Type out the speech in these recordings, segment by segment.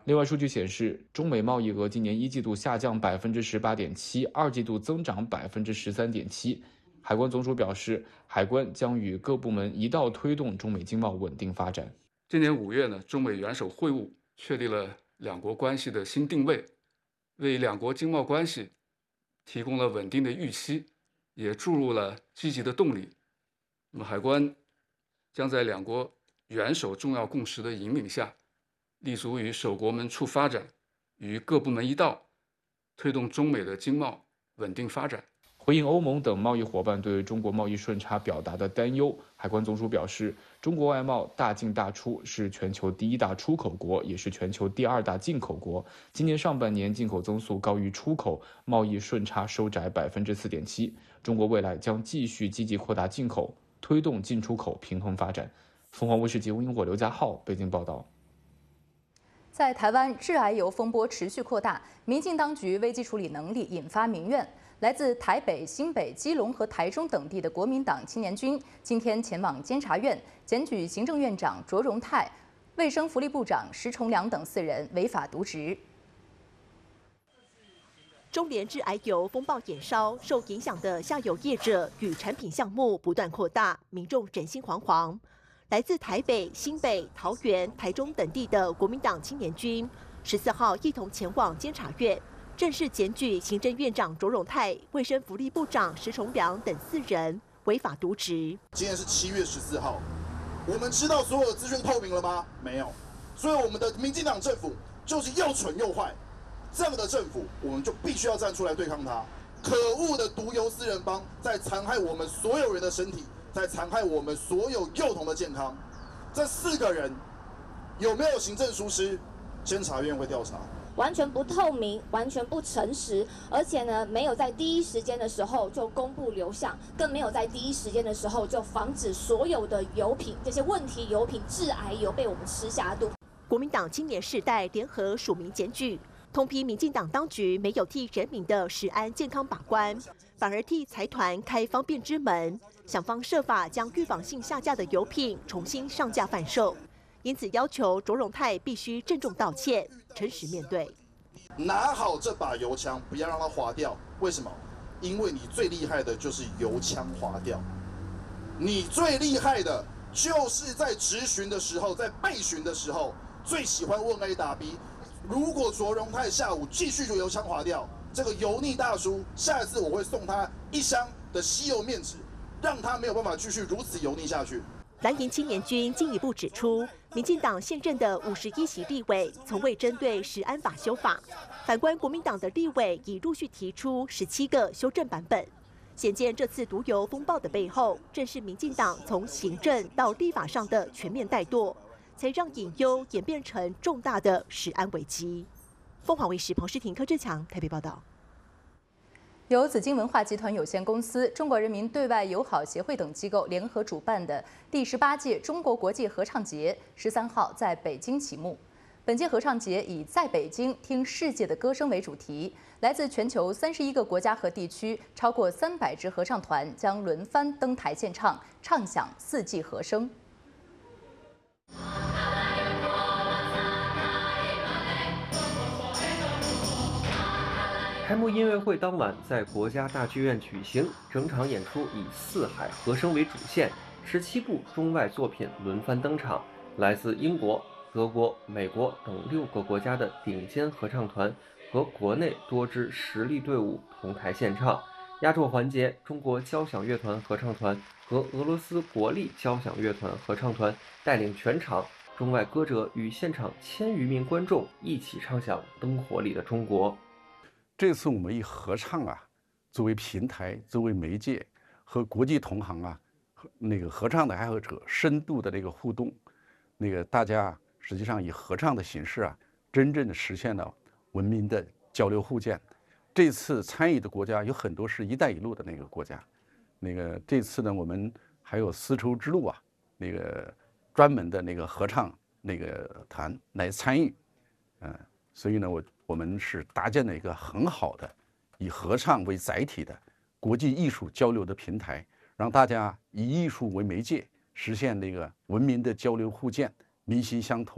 另外，数据显示，中美贸易额今年一季度下降18.7%，二季度增长13.7%。海关总署表示，海关将与各部门一道推动中美经贸稳定发展。 今年5月呢，中美元首会晤确立了两国关系的新定位，为两国经贸关系提供了稳定的预期，也注入了积极的动力。那么，海关将在两国元首重要共识的引领下，立足于守国门促发展，与各部门一道，推动中美的经贸稳定发展。 回应欧盟等贸易伙伴对中国贸易顺差表达的担忧，海关总署表示，中国外贸大进大出，是全球第1大出口国，也是全球第2大进口国。今年上半年进口增速高于出口，贸易顺差收窄4.7%。中国未来将继续积极扩大进口，推动进出口平衡发展。凤凰卫视节目因我刘家浩北京报道。 在台湾，致癌油风波持续扩大，民进当局危机处理能力引发民怨。来自台北、新北、基隆和台中等地的国民党青年军今天前往监察院检举行政院长卓荣泰、卫生福利部长石崇良等4人违法渎职。 中联致癌油风暴延烧，受影响的下游业者与产品项目不断扩大，民众人心惶惶。来自台北、新北、桃园、台中等地的国民党青年军14号一同前往监察院。正式检举行政院长卓荣泰、卫生福利部长石崇良等4人违法渎职。 今天是7月14号，我们知道所有的资讯透明了吗？没有，所以我们的民进党政府就是又蠢又坏，这样的政府我们就必须要站出来对抗它。可恶的毒油4人帮在残害我们所有人的身体，在残害我们所有幼童的健康。这4个人有没有行政疏失？监察院会调查。 完全不透明，完全不诚实，而且呢，没有在第一时间的时候就公布流向，更没有在第一时间的时候就防止所有的油品这些问题油品致癌油被我们吃下肚。 国民党青年世代联合署名检举，痛批民进党当局没有替人民的食安健康把关，反而替财团开方便之门，想方设法将预防性下架的油品重新上架贩售。因此要求卓荣泰必须郑重道歉，诚实面对。 拿好这把油枪，不要让它滑掉。为什么？因为你最厉害的就是油枪滑掉，你最厉害的就是在质询的时候，在备询的时候，最喜欢问 A 答 B。如果卓荣泰下午继续就油枪滑掉，这个油腻大叔，下一次我会送他1箱的吸油面纸，让他没有办法继续如此油腻下去。 蓝营青年军进一步指出，民进党现任的51席立委从未针对食安法修法，反观国民党的立委已陆续提出17个修正版本。显见这次毒油风暴的背后，正是民进党从行政到立法上的全面怠惰，才让隐忧演变成重大的食安危机。凤凰卫视彭诗婷、柯志强台北报道。 由紫金文化集团有限公司、中国人民对外友好协会等机构联合主办的第18届中国国际合唱节13号在北京启幕。本届合唱节以“在北京听世界的歌声”为主题，来自全球31个国家和地区，超过300支合唱团将轮番登台献唱，唱响4季和声。 开幕音乐会当晚在国家大剧院举行，整场演出以四海和声为主线，17部中外作品轮番登场，来自英国、德国、美国等6个国家的顶尖合唱团和国内多支实力队伍同台献唱。压轴环节，中国交响乐团合唱团和俄罗斯国立交响乐团合唱团带领全场，中外歌者与现场1000余名观众一起唱响《灯火里的中国》。 这次我们以合唱作为平台，作为媒介，和国际同行合唱的爱好者深度的互动，大家实际上以合唱的形式真正的实现了文明的交流互鉴。这次参与的国家有很多是“一带一路”的国家，这次呢，我们还有丝绸之路专门的合唱团来参与，所以呢，我们是搭建了一个很好的以合唱为载体的国际艺术交流的平台，让大家以艺术为媒介，实现文明的交流互鉴、民心相通。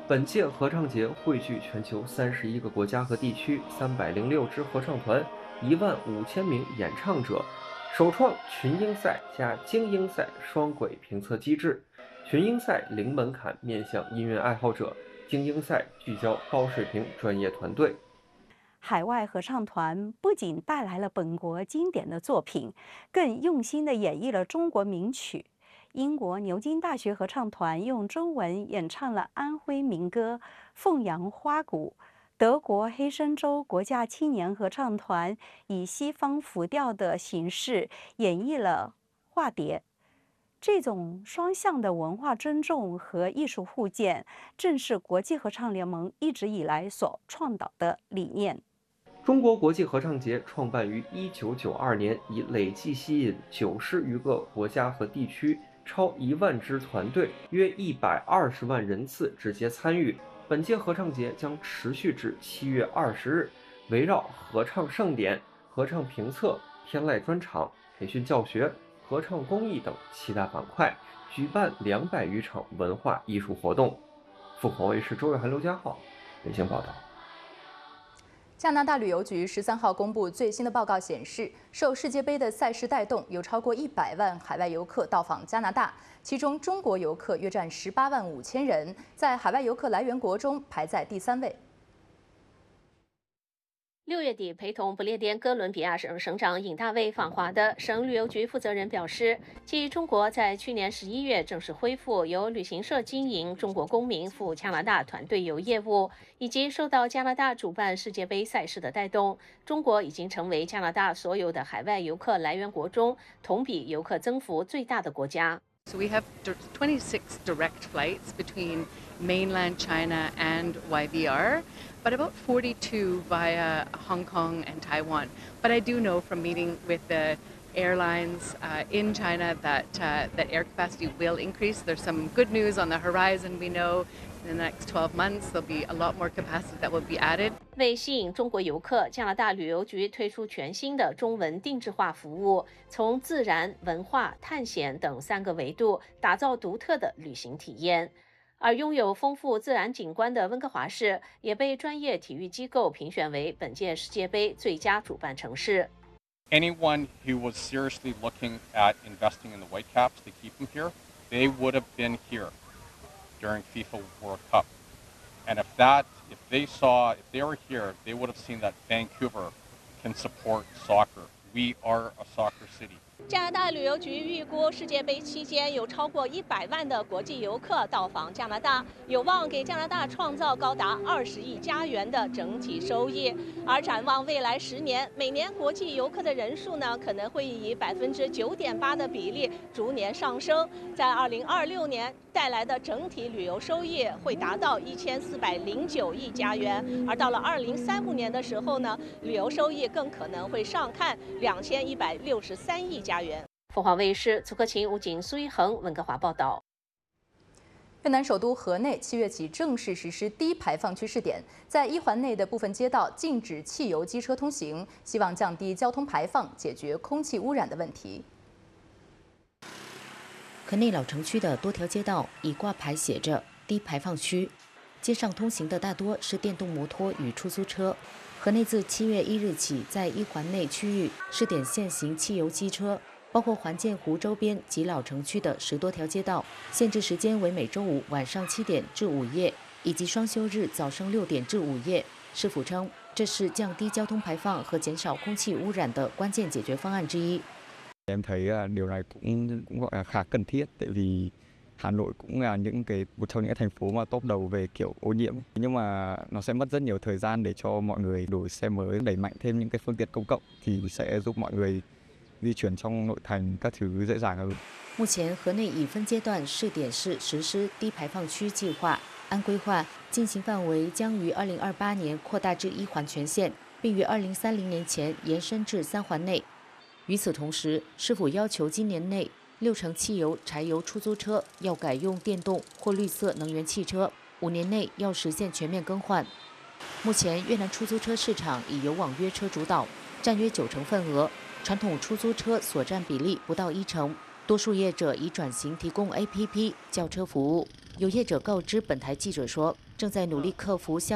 本届合唱节汇聚全球31个国家和地区306支合唱团，15000名演唱者，首创群英赛加精英赛双轨评测机制。群英赛零门槛，面向音乐爱好者；精英赛聚焦高水平专业团队。 海外合唱团不仅带来了本国经典的作品，更用心地演绎了中国名曲。英国牛津大学合唱团用中文演唱了安徽民歌《凤阳花鼓》，德国黑森州国家青年合唱团以西方复调的形式演绎了化蝶。这种双向的文化尊重和艺术互鉴，正是国际合唱联盟一直以来所倡导的理念。 中国国际合唱节创办于1992年，已累计吸引90余个国家和地区，超1万支团队，约120万人次直接参与。本届合唱节将持续至7月20日，围绕合唱盛典、合唱评测、天籁专场、培训教学、合唱公益等7大板块，举办200余场文化艺术活动。凤凰卫视周月涵、刘家浩北京报道。 加拿大旅游局13号公布最新的报告显示，受世界杯的赛事带动，有超过100万海外游客到访加拿大，其中中国游客约占18万5千人，在海外游客来源国中排在第3位。 6月底，陪同不列颠哥伦比亚省省长尹大卫访华的省旅游局负责人表示，继中国在去年11月正式恢复由旅行社经营中国公民赴加拿大团队游业务，以及受到加拿大主办世界杯赛事的带动，中国已经成为加拿大所有的海外游客来源国中同比游客增幅最大的国家。 So we have 26 direct flights between mainland China and YVR, but about 42 via Hong Kong and Taiwan. But I do know from meeting with the airlines in China that air capacity will increase. There's some good news on the horizon. We know in the next 12 months there'll be a lot more capacity that will be added. 为吸引中国游客，加拿大旅游局推出全新的中文定制化服务，从自然、文化、探险等3个维度打造独特的旅行体验。而拥有丰富自然景观的温哥华市也被专业体育机构评选为本届世界杯最佳主办城市。 Anyone who was seriously looking at investing in the Whitecaps to keep them here, they would have been here during FIFA World Cup. And if they were here, they would have seen that Vancouver can support soccer. We are a soccer city. 加拿大旅游局预估，世界杯期间有超过100万的国际游客到访加拿大，有望给加拿大创造高达20亿加元的整体收益。而展望未来10年，每年国际游客的人数呢，可能会以9.8%的比例逐年上升，在2026年带来的整体旅游收益会达到1409亿加元，而到了2035年的时候呢，旅游收益更可能会上看2163亿加元。凤凰卫视楚克勤、吴景、苏一恒温哥华报道。 越南首都河内7月起正式实施低排放区试点，在1环内的部分街道禁止汽油机车通行，希望降低交通排放，解决空气污染的问题。 河内老城区的多条街道已挂牌写着低排放区，街上通行的大多是电动摩托与出租车。河内自7月1日起，在1环内区域试点现行汽油机车，包括环建湖周边及老城区的10多条街道，限制时间为每周五晚上7点至午夜，以及双休日早上6点至午夜。市府称，这是降低交通排放和减少空气污染的关键解决方案之一。 Em thấy điều này cũng gọi là khá cần thiết, tại vì Hà Nội cũng là một trong những thành phố mà top đầu về kiểu ô nhiễm, nhưng mà nó sẽ mất rất nhiều thời gian để cho mọi người đổi xe mới, đẩy mạnh thêm những cái phương tiện công cộng thì sẽ giúp mọi người di chuyển trong nội thành các thứ dễ dàng hơn。 目前，河内已分阶段试点市实施低排放区计划，按规划进行范围将于2028年扩大至1环全线，并于2030年前延伸至3环内。与此同时，市府要求今年内6成汽油、柴油出租车要改用电动或绿色能源汽车，5年内要实现全面更换。目前，越南出租车市场以有网约车主导，占约9成份额，传统出租车所占比例不到1成。多数业者已转型提供 APP 叫车服务。有业者告知本台记者说，政正在努力克服